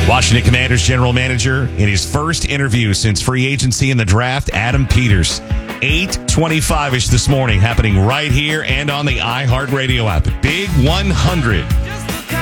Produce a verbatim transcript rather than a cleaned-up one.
Washington Commanders general manager in his first interview since free agency in the draft, Adam Peters. eight twenty-five-ish this morning, happening right here and on the iHeartRadio app. Big one hundred.